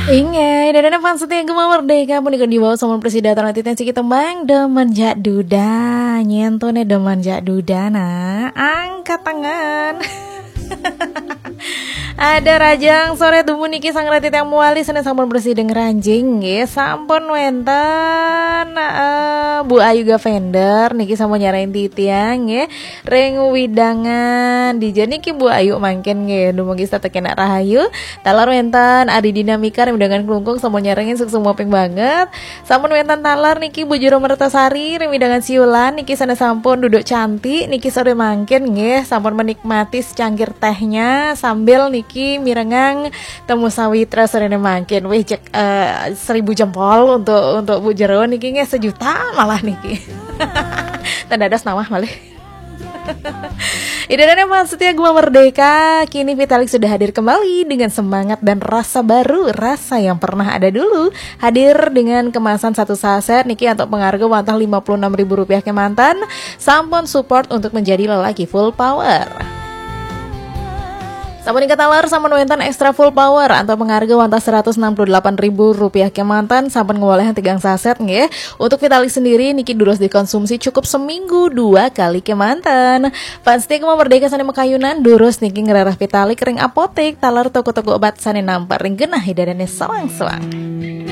Ingai, dan ada maksudnya gue mau merdeka pun di bawah sama presiden nanti tensi kita bang demen jak duda nyentone demen jak duda nah angkat tangan. Ada rajang sore tubuh niki sang ratit yang muali sana sampun bersih dengan ranjing ya sampun wenten Bu Ayu Gavender niki sampun nyarain titiang ya rengu widangan di niki Bu Ayu mangken ya dumugi satekeun rahayu talar wenten adi dinamika remidangan kelungkung sampun nyarengin suk semua ping banget sampun wenten talar niki Bu Juro Mertasari remidangan siulan niki sana sampun duduk cantik niki sore mangken ya sampun menikmati secangkir tehnya sambil niki mirengang temu sawitra serene mangkin weh cek 1000 jempol untuk Bu Jero niki nge sejuta malah niki. Tanda das nawah malih. Idarannya maksudnya gue merdeka. Kini Vitalik sudah hadir kembali dengan semangat dan rasa baru, rasa yang pernah ada dulu. Hadir dengan kemasan satu saset niki untuk pengharga wantah Rp56.000 kemantan. Sampun support untuk menjadi lelaki full power. Sampun ingkat talar sampun wenten extra full power atau pengharga wantah Rp168.000 kemantan sampun ngolehan 3 saset nggih. Untuk Vitalik sendiri niki durus dikonsumsi cukup seminggu 2 kali kemantan. Pasti mau merdeka sane makayunan durus niki ngerarah Vitalik ring apotek talar toko-toko obat sane nampar ring genah hidadane sawang-sawang.